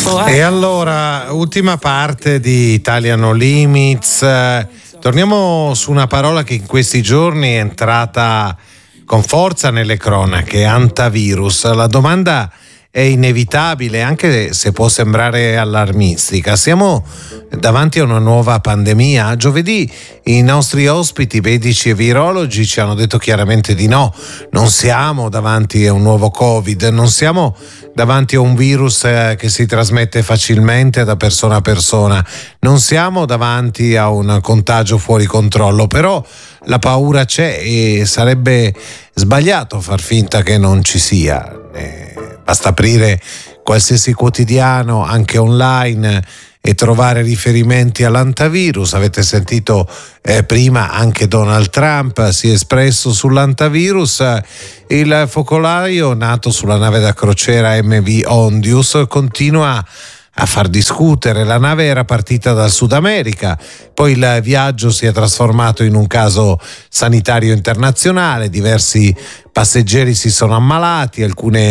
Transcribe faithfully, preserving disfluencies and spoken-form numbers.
E allora, ultima parte di Italia No Limits. Eh, torniamo su una parola che in questi giorni è entrata con forza nelle cronache: antivirus. La domanda è inevitabile, anche se può sembrare allarmistica. Siamo davanti a una nuova pandemia? Giovedì i nostri ospiti medici e virologi ci hanno detto chiaramente di no. Non siamo davanti a un nuovo Covid, non siamo davanti a un virus che si trasmette facilmente da persona a persona, non siamo davanti a un contagio fuori controllo, però la paura c'è e sarebbe sbagliato far finta che non ci sia. Eh, basta aprire qualsiasi quotidiano, anche online, e trovare riferimenti all'antivirus. Avete sentito eh, prima anche Donald Trump si è espresso sull'antivirus. Il focolaio nato sulla nave da crociera M V Ondius continua a far discutere. La nave era partita dal Sud America, poi il viaggio si è trasformato in un caso sanitario internazionale, diversi passeggeri si sono ammalati, alcune